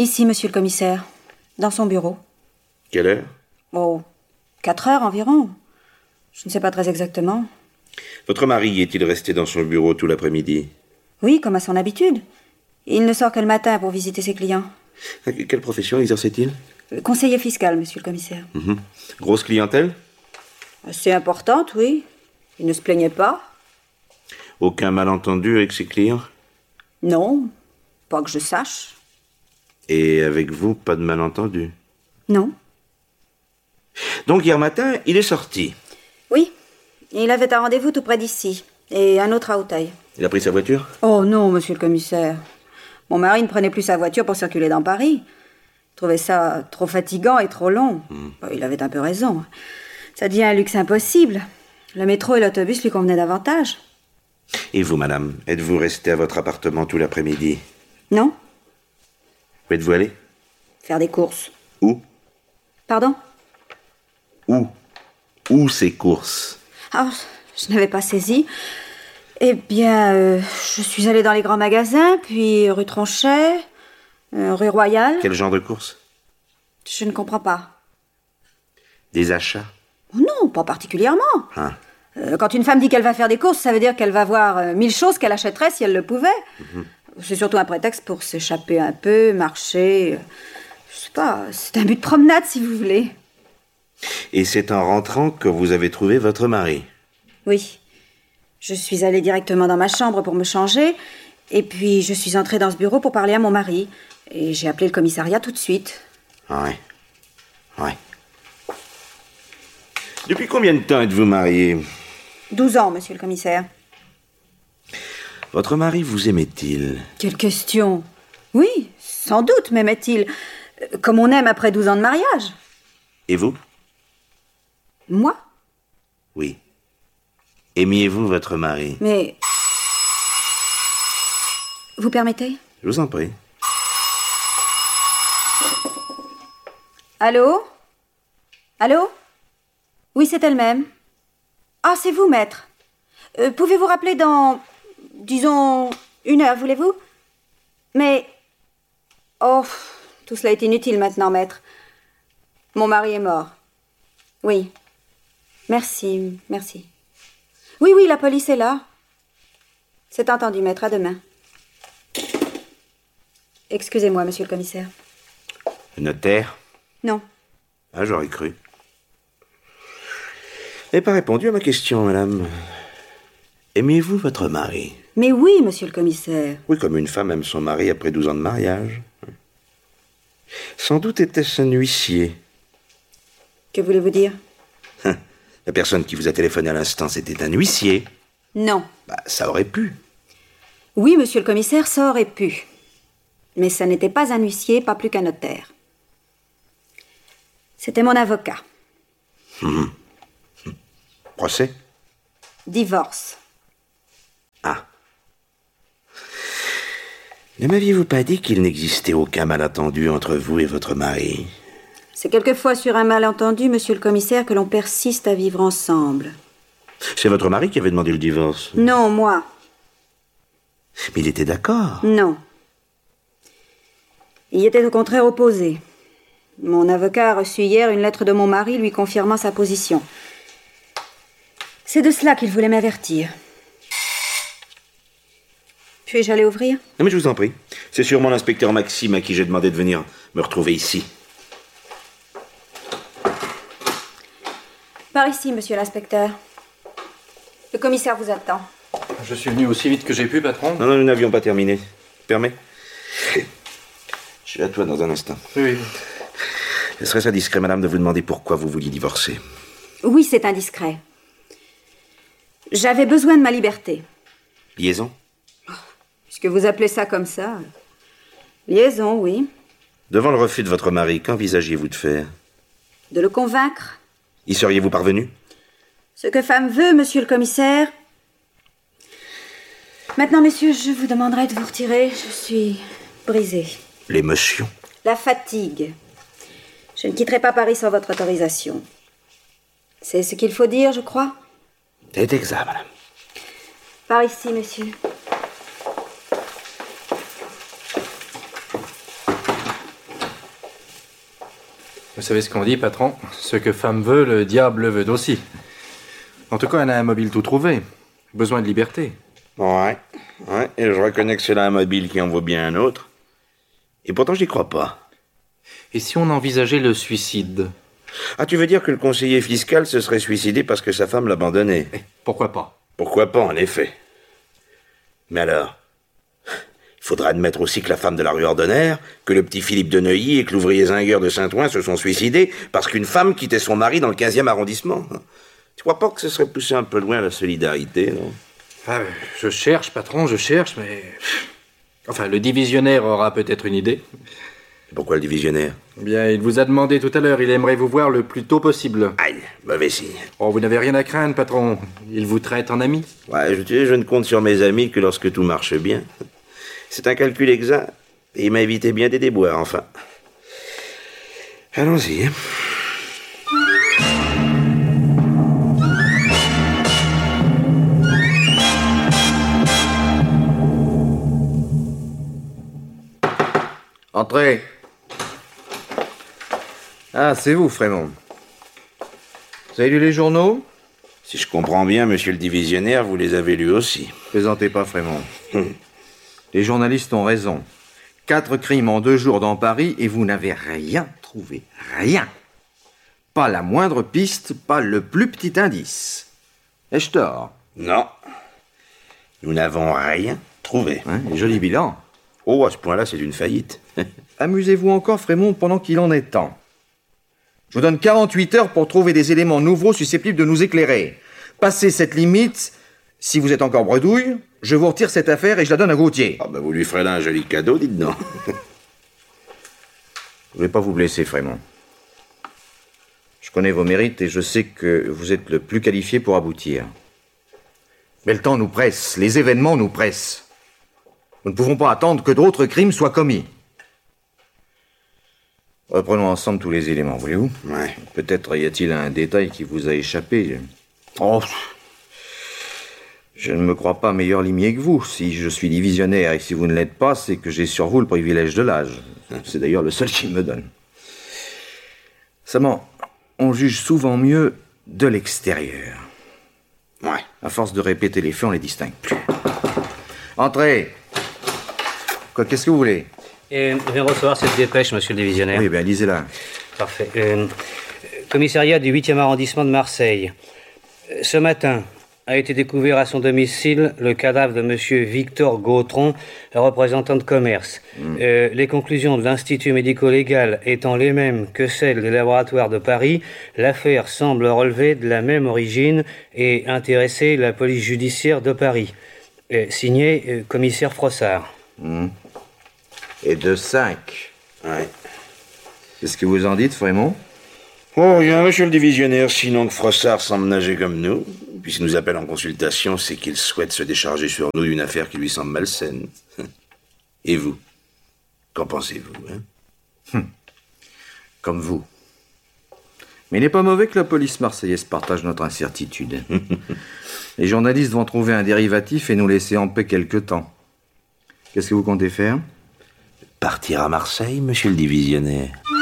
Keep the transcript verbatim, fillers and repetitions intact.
Ici, monsieur le commissaire. Dans son bureau. Quelle heure? Oh, quatre heures environ. Je ne sais pas très exactement. Votre mari est-il resté dans son bureau tout l'après-midi? Oui, comme à son habitude. Il ne sort que le matin pour visiter ses clients. Quelle profession exerçait-il? Conseiller fiscal, monsieur le commissaire. Mmh. Grosse clientèle? Assez importante, oui. Il ne se plaignait pas. Aucun malentendu avec ses clients? Non, pas que je sache. Et avec vous, pas de malentendu? Non. Donc hier matin, il est sorti? Oui. Il avait un rendez-vous tout près d'ici. Et un autre à Auteuil. Il a pris sa voiture? Oh non, monsieur le commissaire. Mon mari ne prenait plus sa voiture pour circuler dans Paris. Il trouvait ça trop fatigant et trop long. Mm. Il avait un peu raison. Ça devient un luxe impossible. Le métro et l'autobus lui convenaient davantage. Et vous, madame, êtes-vous restée à votre appartement tout l'après-midi? Non. Où êtes-vous allée? Faire des courses. Où? Pardon? Où? Où ces courses? Ah, je n'avais pas saisi. Eh bien, euh, je suis allée dans les grands magasins, puis rue Tronchet, euh, rue Royale. Quel genre de courses? Je ne comprends pas. Des achats? Oh non, pas particulièrement. Ah. Euh, quand une femme dit qu'elle va faire des courses, ça veut dire qu'elle va voir euh, mille choses qu'elle achèterait si elle le pouvait. Mm-hmm. C'est surtout un prétexte pour s'échapper un peu, marcher. Euh, je sais pas, c'est un but de promenade, si vous voulez. Et c'est en rentrant que vous avez trouvé votre mari? Oui. Je suis allée directement dans ma chambre pour me changer, et puis je suis entrée dans ce bureau pour parler à mon mari. Et j'ai appelé le commissariat tout de suite. Ouais. Ouais. Depuis combien de temps êtes-vous mariée? Douze ans, monsieur le commissaire. Votre mari vous aimait-il? Quelle question! Oui, sans doute m'aimait-il. Comme on aime après douze ans de mariage. Et vous? Moi? Oui. Aimiez-vous votre mari? Mais... Vous permettez? Je vous en prie. Allô? Allô? Oui, c'est elle-même. Ah, c'est vous, maître. Euh, pouvez-vous rappeler dans, disons, une heure, voulez-vous? Mais... Oh, tout cela est inutile maintenant, maître. Mon mari est mort. Oui. Merci, merci. Oui, oui, la police est là. C'est entendu, maître. À demain. Excusez-moi, monsieur le commissaire. Le notaire? Non. Ah, j'aurais cru. Vous n'avez pas répondu à ma question, madame. Aimez-vous votre mari? Mais oui, monsieur le commissaire. Oui, comme une femme aime son mari après douze ans de mariage. Sans doute était-ce un huissier. Que voulez-vous dire? La personne qui vous a téléphoné à l'instant, c'était un huissier? Non. Bah, ça aurait pu. Oui, monsieur le commissaire, ça aurait pu. Mais ça n'était pas un huissier, pas plus qu'un notaire. C'était mon avocat. Mmh. Procès? Divorce. Ah. Ne m'aviez-vous pas dit qu'il n'existait aucun malentendu entre vous et votre mari? C'est quelquefois sur un malentendu, monsieur le commissaire, que l'on persiste à vivre ensemble. C'est votre mari qui avait demandé le divorce? Non, moi. Mais il était d'accord? Non. Il était au contraire opposé. Mon avocat a reçu hier une lettre de mon mari lui confirmant sa position. C'est de cela qu'il voulait m'avertir. Puis-je aller ouvrir? Non, mais je vous en prie. C'est sûrement l'inspecteur Maxime à qui j'ai demandé de venir me retrouver ici. Par ici, monsieur l'inspecteur. Le commissaire vous attend. Je suis venu aussi vite que j'ai pu, patron. Non, non, nous n'avions pas terminé. Permets? Je suis à toi dans un instant. Oui, oui. Ce serait indiscret, madame, de vous demander pourquoi vous vouliez divorcer. Oui, c'est indiscret. J'avais besoin de ma liberté. Liaison? Puisque vous appelez ça comme ça. Liaison, oui. Devant le refus de votre mari, qu'envisagiez-vous de faire? De le convaincre. Y seriez-vous parvenu? Ce que femme veut, monsieur le commissaire. Maintenant, messieurs, je vous demanderai de vous retirer. Je suis brisée. L'émotion? La fatigue. Je ne quitterai pas Paris sans votre autorisation. C'est ce qu'il faut dire, je crois. C'est exact, madame. Par ici, monsieur. Vous savez ce qu'on dit, patron? Ce que femme veut, le diable le veut aussi. En tout cas, elle a un mobile tout trouvé. Besoin de liberté. Ouais, ouais, et je reconnais que c'est là un mobile qui en vaut bien un autre. Et pourtant, j'y crois pas. Et si on envisageait le suicide? Ah, tu veux dire que le conseiller fiscal se serait suicidé parce que sa femme l'abandonnait? Eh, pourquoi pas? Pourquoi pas, en effet. Mais alors, il faudra admettre aussi que la femme de la rue Ordonnaire, que le petit Philippe de Neuilly et que l'ouvrier Zingueur de Saint-Ouen se sont suicidés parce qu'une femme quittait son mari dans le quinzième arrondissement. Tu crois pas que ce serait poussé un peu loin la solidarité, non? Ah, je cherche, patron, je cherche, mais... Enfin, le divisionnaire aura peut-être une idée. Pourquoi le divisionnaire? Bien, il vous a demandé tout à l'heure, il aimerait vous voir le plus tôt possible. Aïe, mauvais signe. Oh, vous n'avez rien à craindre, patron. Il vous traite en ami. Ouais, je, tu sais, je ne compte sur mes amis que lorsque tout marche bien. C'est un calcul exact, et il m'a évité bien des déboires, enfin. Allons-y, hein. Entrez. Ah, c'est vous, Frémont. Vous avez lu les journaux? Si je comprends bien, monsieur le divisionnaire, vous les avez lus aussi. Plaisantez pas, Frémont. Les journalistes ont raison. Quatre crimes en deux jours dans Paris et vous n'avez rien trouvé. Rien. Pas la moindre piste, pas le plus petit indice. Ai-je tort? Non. Nous n'avons rien trouvé. Hein, joli bilan. Oh, à ce point-là, c'est une faillite. Amusez-vous encore, Frémont, pendant qu'il en est temps. Je vous donne quarante-huit heures pour trouver des éléments nouveaux susceptibles de nous éclairer. Passez cette limite, si vous êtes encore bredouille, je vous retire cette affaire et je la donne à Gauthier. Ah, ben vous lui ferez là un joli cadeau, dites donc. Je ne vais pas vous blesser, Frémont. Je connais vos mérites et je sais que vous êtes le plus qualifié pour aboutir. Mais le temps nous presse, les événements nous pressent. Nous ne pouvons pas attendre que d'autres crimes soient commis. Reprenons ensemble tous les éléments, voulez-vous? Ouais. Peut-être y a-t-il un détail qui vous a échappé. Oh, je ne me crois pas meilleur limier que vous. Si je suis divisionnaire et si vous ne l'êtes pas, c'est que j'ai sur vous le privilège de l'âge. C'est d'ailleurs le seul qu'il me donne. Seulement, on juge souvent mieux de l'extérieur. Ouais. À force de répéter les faits, on les distingue plus. Entrez. Quoi, qu'est-ce que vous voulez? Et je viens recevoir cette dépêche, monsieur le divisionnaire. Oui, bien, lisez-la. Parfait. Euh, commissariat du huitième arrondissement de Marseille. Ce matin, a été découvert à son domicile le cadavre de monsieur Victor Gautron, représentant de commerce. Mmh. Euh, les conclusions de l'Institut médico-légal étant les mêmes que celles des laboratoires de Paris, l'affaire semble relever de la même origine et intéresser la police judiciaire de Paris. Euh, signé euh, commissaire Frossard. Mmh. Et de cinq. Ouais. Qu'est-ce que vous en dites, Frémont? Oh, rien, monsieur le divisionnaire, sinon que Frossard semble nager comme nous. Puis s'il nous appelle en consultation, c'est qu'il souhaite se décharger sur nous d'une affaire qui lui semble malsaine. Et vous? Qu'en pensez-vous, hein? hum. Comme vous. Mais il n'est pas mauvais que la police marseillaise partage notre incertitude. Les journalistes vont trouver un dérivatif et nous laisser en paix quelque temps. Qu'est-ce que vous comptez faire? Partir à Marseille, monsieur le divisionnaire.